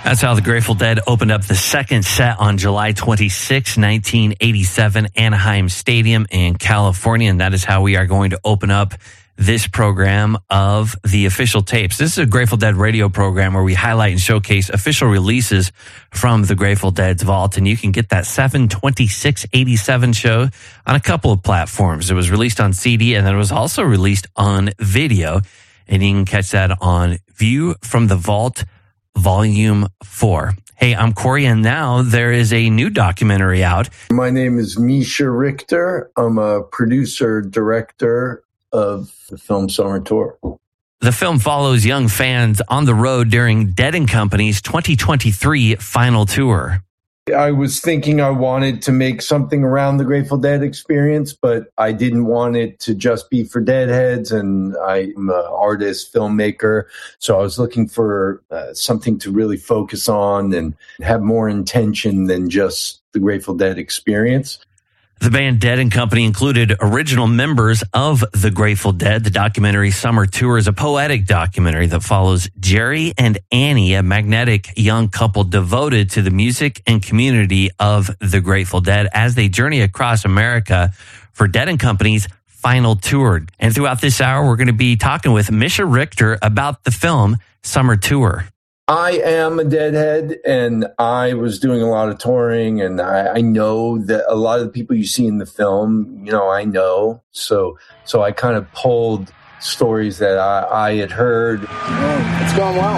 That's how the Grateful Dead opened up the second set on July 26, 1987, Anaheim Stadium in California. And that is how we are going to open up this program of the official tapes. This is a Grateful Dead radio program where we highlight and showcase official releases from the Grateful Dead's vault. And you can get that 7/26/87 show on a couple of platforms. It was released on CD and then it was also released on video. And you can catch that on View from the Vault Volume 4. Hey, I'm Corey, and now there is a new documentary out. My name is Misha Richter. I'm a producer, director of the film Summer Tour. The film follows young fans on the road during Dead & Company's 2023 final tour. I was thinking I wanted to make something around the Grateful Dead experience, but I didn't want it to just be for Deadheads, and I'm an artist, filmmaker, so I was looking for something to really focus on and have more intention than just the Grateful Dead experience. The band Dead & Company included original members of the Grateful Dead. The documentary Summer Tour is a poetic documentary that follows Jerry and Annie, a magnetic young couple devoted to the music and community of the Grateful Dead as they journey across America for Dead & Company's final tour. And throughout this hour, we're going to be talking with Misha Richter about the film Summer Tour. I am a Deadhead, and I was doing a lot of touring, and I know that a lot of the people you see in the film, I know. So I kind of pulled stories that I had heard. It's going well.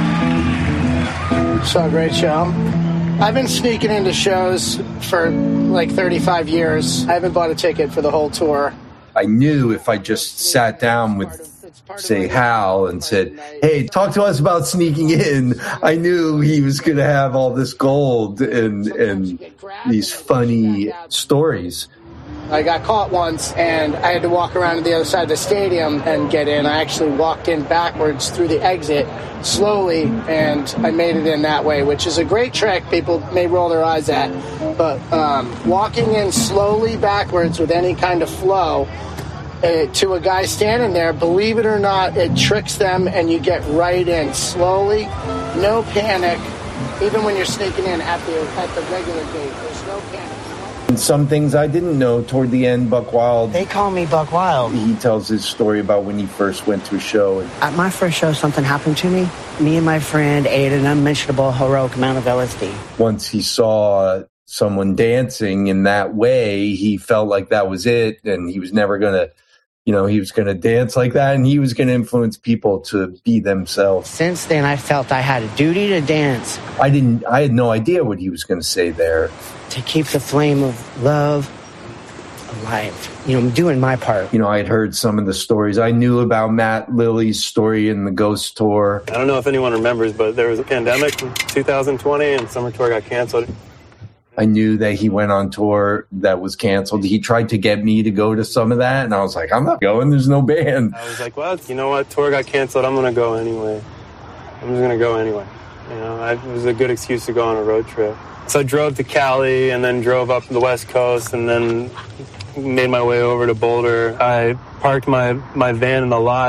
Saw a great show. I've been sneaking into shows for like 35 years. I haven't bought a ticket for the whole tour. I knew if I just sat down with say Hal and said, hey, talk to us about sneaking in, I knew he was going to have all this gold and these funny stories. I got caught once and I had to walk around to the other side of the stadium and get in. I actually walked in backwards through the exit slowly, and I made it in that way, which is a great trick people may roll their eyes at. But walking in slowly backwards with any kind of flow to a guy standing there, believe it or not, it tricks them and you get right in slowly, no panic. Even when you're sneaking in at the regular gate, there's no panic. And some things I didn't know toward the end, Buck Wild. They call me Buck Wild. He tells his story about when he first went to a show. At my first show, something happened to me. Me and my friend ate an unmentionable heroic amount of LSD. Once he saw someone dancing in that way, he felt like that was it, and he was never going to he was going to dance like that, and he was going to influence people to be themselves. Since then, I felt I had a duty to dance. I had no idea what he was going to say there. To keep the flame of love alive. I'm doing my part. I had heard some of the stories. I knew about Matt Lilly's story in the Ghost Tour. I don't know if anyone remembers, but there was a pandemic in 2020, and Summer Tour got canceled. I knew that he went on tour that was canceled. He tried to get me to go to some of that, and I was like, I'm not going. There's no band. I was like, well, you know what? Tour got canceled. I'm going to go anyway. I'm just going to go anyway. It was a good excuse to go on a road trip. So I drove to Cali and then drove up the West Coast and then made my way over to Boulder. I parked my van in the lot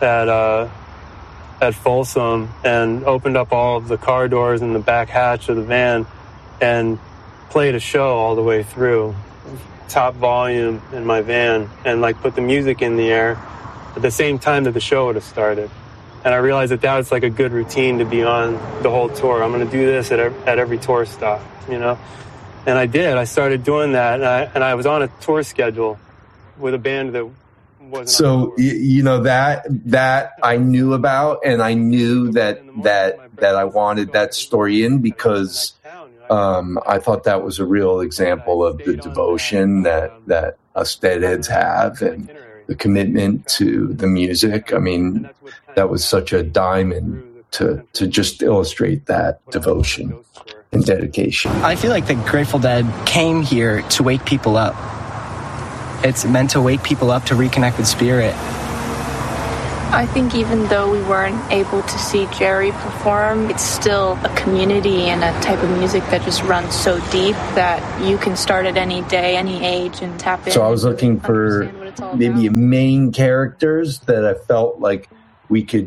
at Folsom and opened up all of the car doors and the back hatch of the van and played a show all the way through, top volume in my van, and put the music in the air at the same time that the show would have started. And I realized that was a good routine to be on the whole tour. I'm going to do this at every tour stop, And I did. I started doing that, and I was on a tour schedule with a band that wasn't. So that I knew about, and I knew that I wanted that story in because. I thought that was a real example of the devotion that us Deadheads have and the commitment to the music. I mean, that was such a diamond to just illustrate that devotion and dedication. I feel like the Grateful Dead came here to wake people up. It's meant to wake people up to reconnect with spirit. I think even though we weren't able to see Jerry perform, it's still a community and a type of music that just runs so deep that you can start at any day, any age, and tap in. So I was looking for maybe main characters that I felt like we could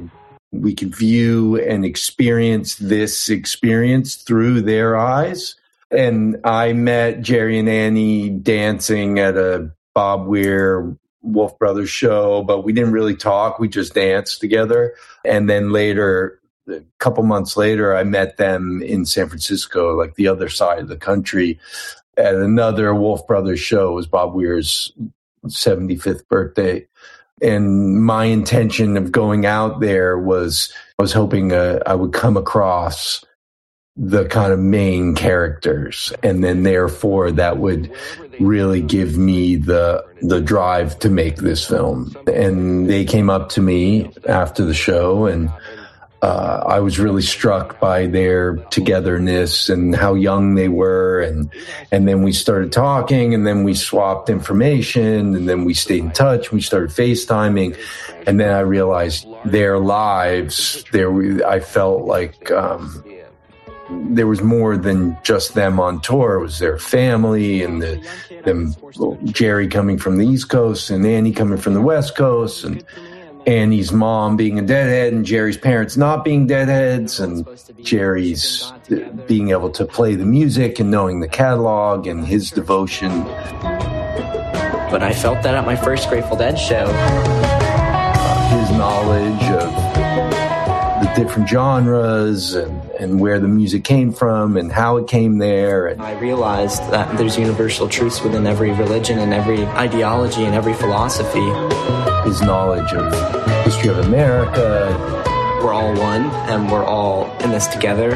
we could view and experience this experience through their eyes. And I met Jerry and Annie dancing at a Bob Weir Wolf Brothers show, but we didn't really talk. We just danced together. And then later, a couple months later, I met them in San Francisco, like the other side of the country, at another Wolf Brothers show. It was Bob Weir's 75th birthday. And my intention of going out there was, I was hoping I would come across the kind of main characters, and then therefore that would really give me the drive to make this film. And they came up to me after the show, and I was really struck by their togetherness and how young they were, and then we started talking, and then we swapped information, and then we stayed in touch. We started FaceTiming, and then I realized their lives. I felt like there was more than just them on tour. It was their family and them, Jerry coming from the East Coast and Annie coming from the West Coast, and Annie's mom being a deadhead and Jerry's parents not being deadheads, and Jerry's being able to play the music and knowing the catalog and his devotion. But I felt that at my first Grateful Dead show. His knowledge of the different genres and where the music came from and how it came there. And I realized that there's universal truths within every religion and every ideology and every philosophy. His knowledge of history of America. We're all one, and we're all in this together.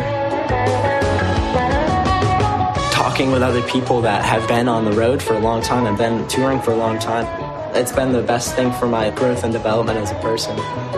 Talking with other people that have been on the road for a long time and been touring for a long time, it's been the best thing for my growth and development as a person.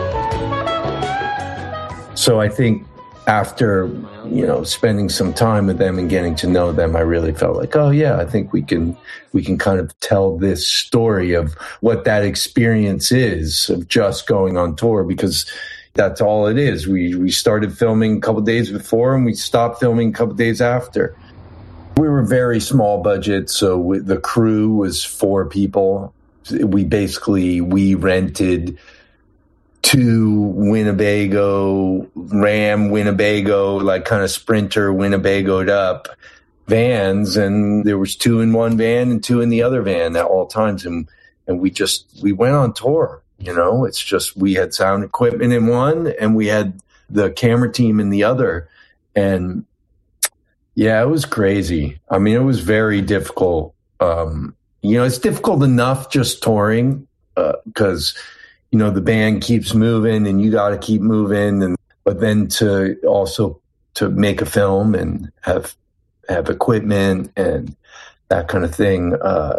So I think after, spending some time with them and getting to know them, I really felt like, oh yeah, I think we can kind of tell this story of what that experience is of just going on tour, because that's all it is. We started filming a couple days before and we stopped filming a couple days after. We were very small budget, so the crew was 4 people. We rented 2 Winnebago, Ram Winnebago, like kind of Sprinter Winnebagoed up vans, and there was 2 in one van and 2 in the other van at all times, and we went on tour. It's just we had sound equipment in one and we had the camera team in the other, and yeah, it was crazy. I mean, it was very difficult. It's difficult enough just touring because the band keeps moving and you got to keep moving, but then to make a film and have equipment and that kind of thing.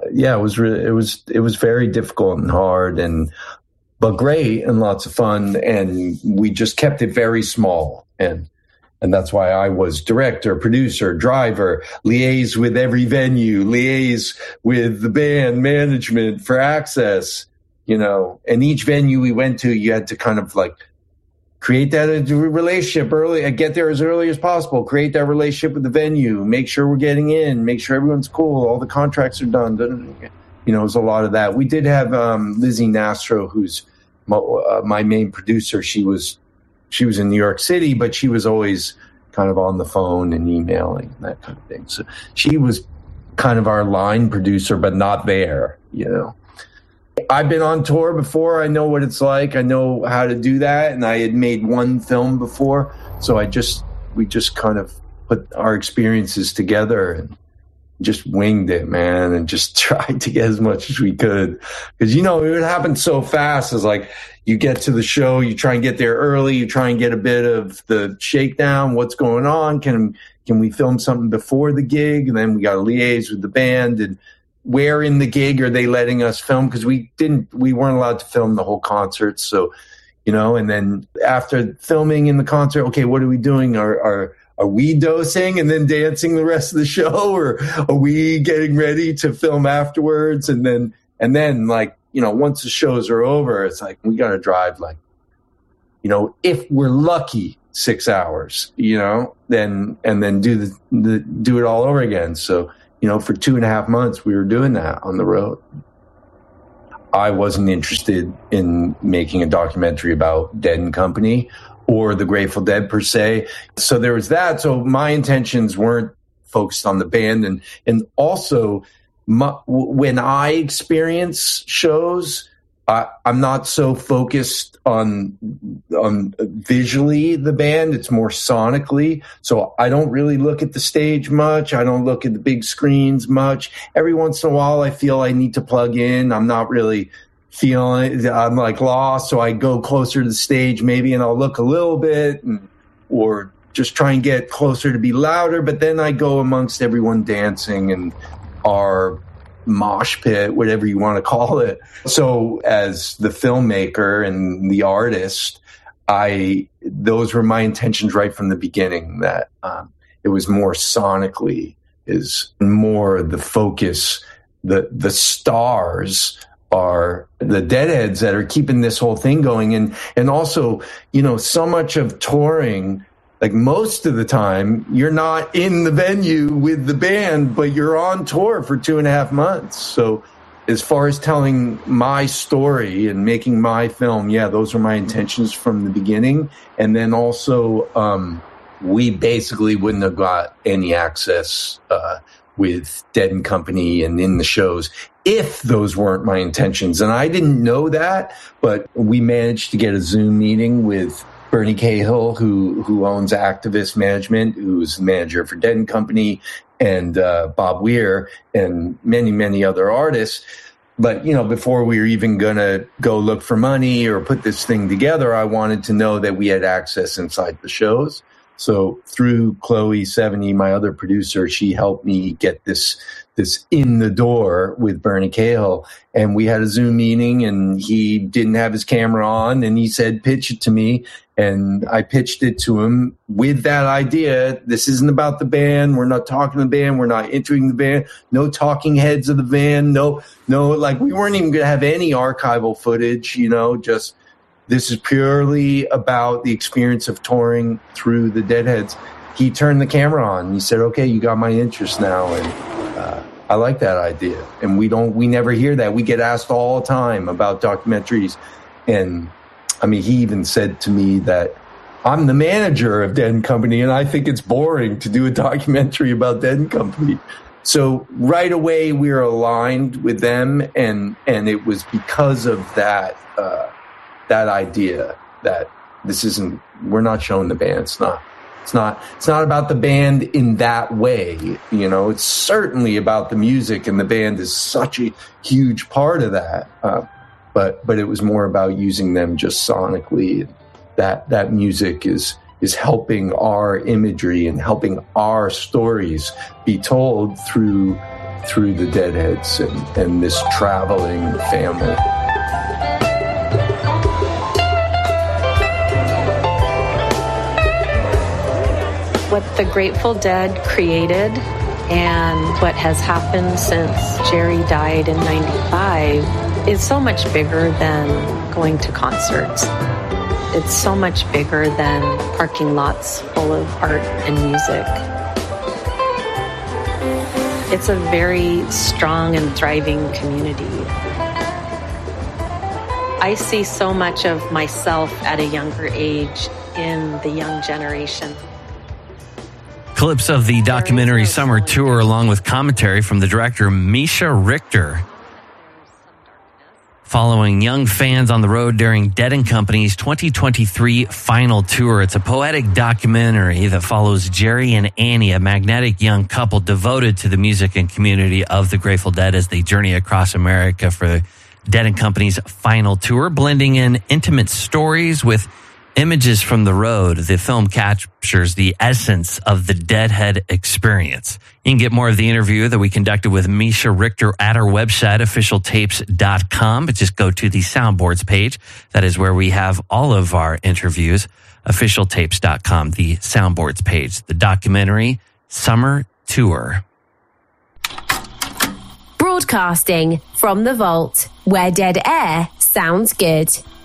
It was very difficult and hard, but great and lots of fun. And we just kept it very small. And that's why I was director, producer, driver, liaise with every venue, liaise with the band management for access. And each venue we went to, you had to kind of like create that relationship early, get there as early as possible, create that relationship with the venue, make sure we're getting in, make sure everyone's cool, all the contracts are done. It was a lot of that. We did have Lizzie Nastro, who's my main producer. She was in New York City, but she was always kind of on the phone and emailing and that kind of thing. So she was kind of our line producer, but not there, I've been on tour before. I know what it's like. I know how to do that. And I had made one film before. So we just kind of put our experiences together and just winged it, man, and just tried to get as much as we could. Because, it would happen so fast. It's like you get to the show, you try and get there early, you try and get a bit of the shakedown, what's going on. Can we film something before the gig? And then we got to liaise with the band, and where in the gig are they letting us film? Because we weren't allowed to film the whole concert. So, and then after filming in the concert, okay, what are we doing? Are we dosing and then dancing the rest of the show, or are we getting ready to film afterwards? And then once the shows are over, it's like, we got to drive if we're lucky 6 hours, then do it all over again. So, for 2.5 months, we were doing that on the road. I wasn't interested in making a documentary about Dead & Company. or the Grateful Dead per se. So there was that. So my intentions weren't focused on the band. And also, when I experience shows, I'm not so focused on visually the band. It's more sonically. So I don't really look at the stage much. I don't look at the big screens much. Every once in a while, I feel I need to plug in. I'm not really feeling it. I'm like lost. So I go closer to the stage maybe, and I'll look a little bit or just try and get closer to be louder. But then I go amongst everyone dancing and our mosh pit, whatever you want to call it. So as the filmmaker and the artist, those were my intentions right from the beginning, that it was more sonically, is more the focus. The stars are the Deadheads that are keeping this whole thing going. And also, so much of touring, like most of the time, you're not in the venue with the band, but you're on tour for 2.5 months. So as far as telling my story and making my film, yeah, those were my intentions from the beginning. And then also, we basically wouldn't have got any access with Dead and Company and in the shows if those weren't my intentions. And I didn't know that, but we managed to get a Zoom meeting with Bernie Cahill, who owns Activist Management, who's the manager for Dead and Company, and Bob Weir, and many, many other artists. But, before we were even going to go look for money or put this thing together, I wanted to know that we had access inside the shows. So through Chloe Sevigny, my other producer, she helped me get this in the door with Bernie Cahill. And we had a Zoom meeting, and he didn't have his camera on, and he said, pitch it to me. And I pitched it to him with that idea. This isn't about the band. We're not talking to the band. We're not interviewing the band. No talking heads of the band. No, like we weren't even going to have any archival footage, just this is purely about the experience of touring through the Deadheads. He turned the camera on and he said, okay, you got my interest now. And I like that idea. And we never hear that. We get asked all the time about documentaries. And he even said to me that I'm the manager of Dead and Company, and I think it's boring to do a documentary about Dead and Company. So right away we were aligned with them, and it was because of that idea that we're not showing the band. It's not about the band in that way. It's certainly about the music, and the band is such a huge part of that. But it was more about using them just sonically. That music is helping our imagery and helping our stories be told through the Deadheads and this traveling family. What the Grateful Dead created and what has happened since Jerry died in 95 is so much bigger than going to concerts. It's so much bigger than parking lots full of art and music. It's a very strong and thriving community. I see so much of myself at a younger age in the young generation. Clips of the documentary Summer Tour, along with commentary from the director Misha Richter, following young fans on the road during Dead and Company's 2023 final tour. It's a poetic documentary that follows Jerry and Annie, a magnetic young couple devoted to the music and community of the Grateful Dead as they journey across America for Dead and Company's final tour, blending in intimate stories with images from the road. The film captures the essence of the Deadhead experience. You can get more of the interview that we conducted with Misha Richter at our website, officialtapes.com. But just go to the Soundboards page. That is where we have all of our interviews, officialtapes.com, the Soundboards page. The documentary Summer Tour. Broadcasting from the vault, where dead air sounds good.